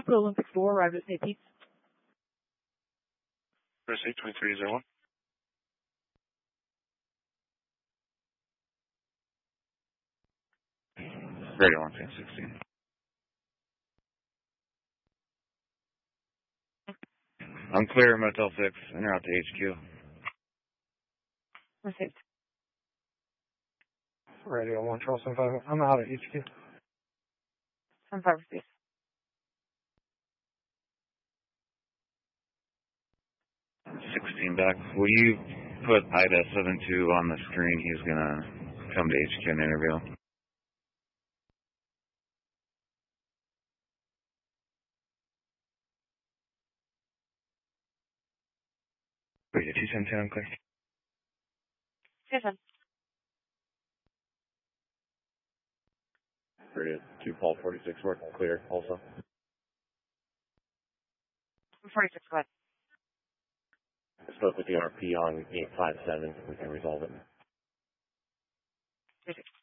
Papa Olympic 4, arrived at St. Pete's. Proceed 2301. Radio 116. I'm clear, Motel 6, and you're out to HQ. Received. Radio 1 Charles 75. I'm out at HQ. 75 received. Back. Will you put Ida 72 on the screen? He's gonna come to HQ and interview. Radio 272, I'm clear. 27. Radio 2 Paul 46 work clear also. 46, go ahead. I spoke with the RP on 857. We can resolve it. 36.